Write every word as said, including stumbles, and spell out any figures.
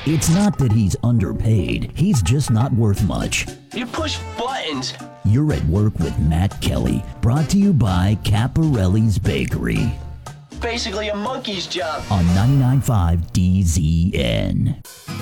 It's not that he's underpaid, he's just not worth much. You push buttons. You're at Work with Matt Kelly, brought to you by Caparelli's Bakery. Basically a monkey's job. On ninety-nine point five D Z N.